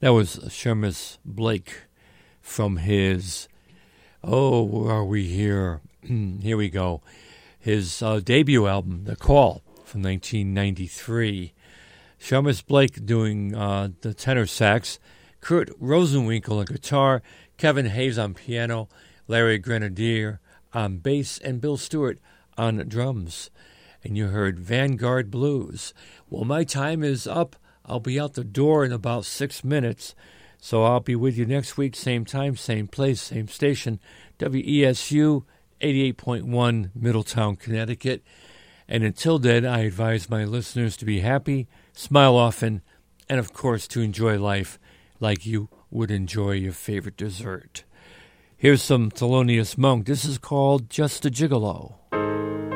That was Shermis Blake from his, where are we here? Here we go. His debut album, The Call, from 1993. Shermis Blake doing the tenor sax, Kurt Rosenwinkel on guitar, Kevin Hayes on piano, Larry Grenadier on bass, and Bill Stewart on drums. And you heard Vanguard Blues. Well, my time is up. I'll be out the door in about 6 minutes. So I'll be with you next week, same time, same place, same station, WESU 88.1 Middletown, Connecticut. And until then, I advise my listeners to be happy, smile often, and of course to enjoy life like you would enjoy your favorite dessert. Here's some Thelonious Monk. This is called Just a Gigolo.